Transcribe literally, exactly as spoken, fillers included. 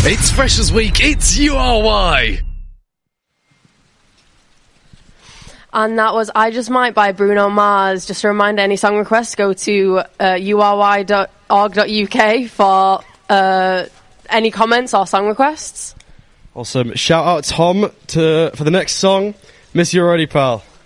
It's Freshers Week, it's U R Y! And that was I Just Might by Bruno Mars. Just a reminder, any song requests, go to uh, u r y dot org dot u k for uh, any comments or song requests. Awesome. Shout out Tom to for the next song. Miss you already, pal.